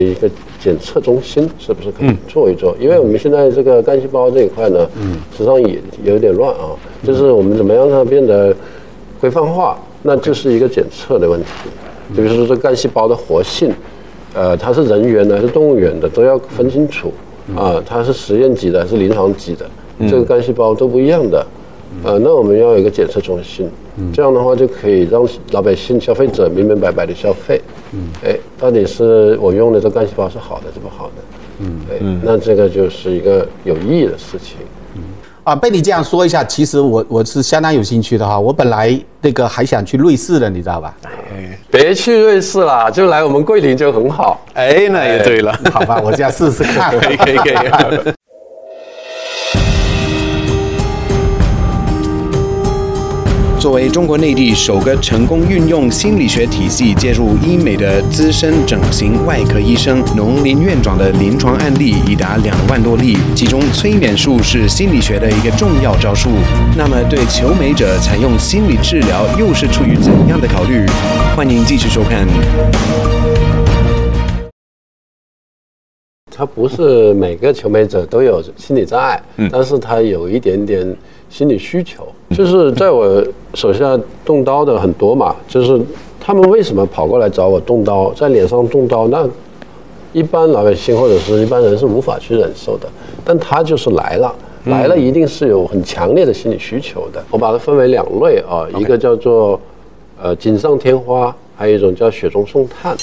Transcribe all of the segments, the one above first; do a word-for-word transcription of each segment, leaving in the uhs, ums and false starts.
一个检测中心是不是可以做一做？嗯、因为我们现在这个干细胞这一块呢，嗯，实际上也有点乱啊，就是我们怎么样让它变得规范化，那这是一个检测的问题。比如说这干细胞的活性，呃，它是人源的还是动物源的，都要分清楚啊，它是实验级的还是临床级的，这个干细胞都不一样的。呃，那我们要有一个检测中心，这样的话就可以让老百姓、消费者明明白白的消费。嗯，哎，到底是我用的这干细胞是好的，是不好的？嗯，哎，那这个就是一个有意义的事情。 嗯，啊，被你这样说一下，其实我我是相当有兴趣的哈。我本来那个还想去瑞士的，你知道吧？ 哎，别去瑞士啦，就来我们桂林就很好。 哎，那也对了。 好吧，我这样试试看。 可以可以可以。作为中国内地首个成功运用心理学体系介入医美的资深整形外科医生农林院长的临床案例已达两万多例，其中催眠术是心理学的一个重要招数。那么对求美者采用心理治疗又是出于怎样的考虑？欢迎继续收看。 他不是每个求美者都有心理障碍，嗯、但是他有一点点心理需求。就是在我手下动刀的很多嘛，就是他们为什么跑过来找我动刀，在脸上动刀，那一般老百姓或者是一般人是无法去忍受的，但他就是来了，来了一定是有很强烈的心理需求的。我把它分为两类啊， Okay. 一个叫做呃锦上添花，还有一种叫雪中送炭。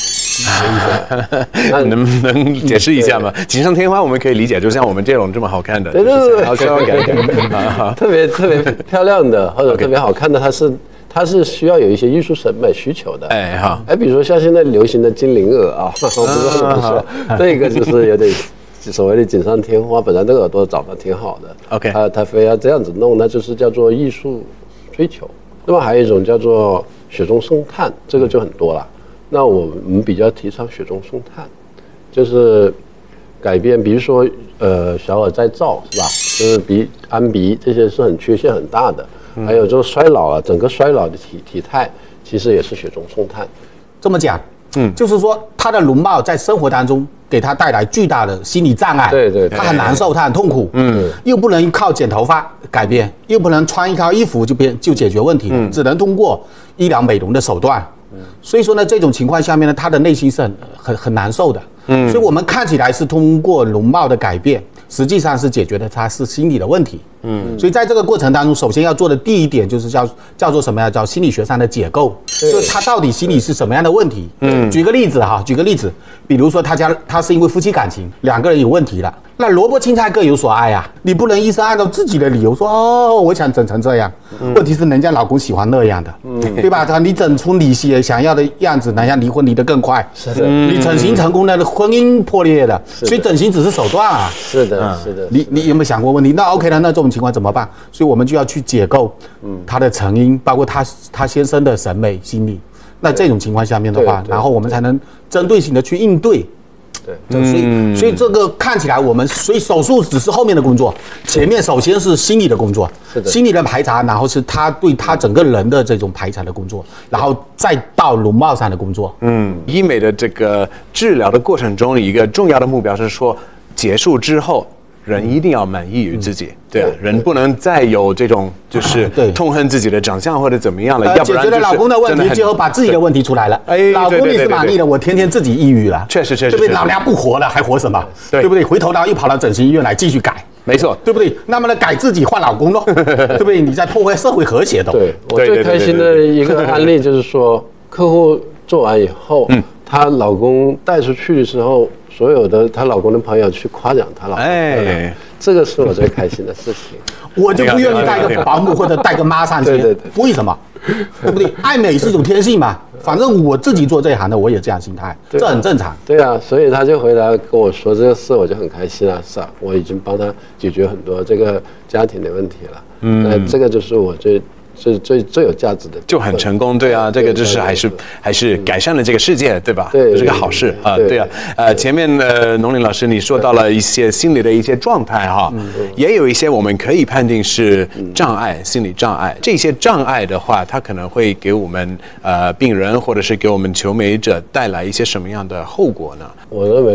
能不能解释一下吗？锦上添花我们可以理解，就像我们这种这么好看的， 对对对， 好希望感觉特别特别漂亮的或者特别好看的，它是它是需要有一些艺术审美需求的。哎好，哎，比如说像现在流行的精灵耳啊，我不知道怎么说，这个就是有点所谓的锦上添花，本来这个耳朵长得挺好的 ，OK， 他他非要这样子弄，那就是叫做艺术追求。那么还有一种叫做雪中送炭，这个就很多了。那我们比较提倡雪中送炭，就是改变，比如说呃小耳再造是吧？就是鼻安鼻这些是很缺陷很大的，嗯、还有就是衰老啊，整个衰老的体体态其实也是雪中送炭。 这么讲，嗯，就是说他的容貌在生活当中给他带来巨大的心理障碍， 对 对, 对， 他很难受，他很痛苦，嗯，又不能靠剪头发改变，又不能穿一套衣服就变就解决问题，嗯，只能通过医疗美容的手段。所以说呢，这种情况下面呢，他的内心是很很很难受的。嗯，所以我们看起来是通过容貌的改变，实际上是解决的他是心理的问题。嗯，所以在这个过程当中，首先要做的第一点就是叫叫做什么呀？叫心理学上的解构，就是他到底心里是什么样的问题。嗯，举个例子哈，举个例子，比如说他家他是因为夫妻感情两个人有问题了。那萝卜青菜各有所爱啊，你不能医生按照自己的理由说哦，我想整成这样。嗯、问题是人家老公喜欢那样的，嗯、对吧？你整出你想要的样子，人家离婚离得更快。 是的， 你整形成功了，婚姻破裂了，所以整形只是手段啊。 是的，是的。 你你有没有想过问题？那 OK 了，那这种情况怎么办？所以我们就要去解构，嗯，他的成因，包括他他先生的审美心理。那这种情况下面的话，然后我们才能针对性的去应对。对，所以所以这个看起来我们，所以手术只是后面的工作，前面首先是心理的工作，是的，心理的排查，然后是他对他整个人的这种排查的工作，然后再到容貌上的工作。 嗯，医美的这个治疗的过程中，一个重要的目标是说，结束之后。人一定要满意于自己，嗯、对啊，人不能再有这种就是痛恨自己的长相或者怎么样了，呃、要不然解决了老公的问题，最后把自己的问题出来了。哎，老公你是满意的，我天天自己抑郁了， 确实确实， 对不对？老娘不活了，还活什么？对, 对不对？回头然后又跑到整形医院来继续改， 没错， 对不对？那么呢，改自己换老公咯，对不对？你在破坏社会和谐的。 对，我最开心的一个案例就是说，客户做完以后，嗯，她老公带出去的时候。所有的她老公的朋友去夸奖她老公，哎，这个是我最开心的事情。 我就不愿意带个保姆或者带个妈上去，对对对，为什么？对不对？爱美是一种天性嘛，反正我自己做这一行的，我也这样心态，这很正常。 对啊，所以他就回来跟我说这个事，我就很开心啊，是啊，我已经帮他解决很多这个家庭的问题了。嗯，那这个就是我最。是最最有价值的， 就很成功，对啊，这个就是还是还是改善了这个世界，对吧？ 对， 这是个好事啊，对啊。呃，前面的农林老师你说到了一些心理的一些状态哈，也有一些我们可以判定是障碍，心理障碍。这些障碍的话，它可能会给我们呃病人或者是给我们求美者带来一些什么样的后果呢？ 我认为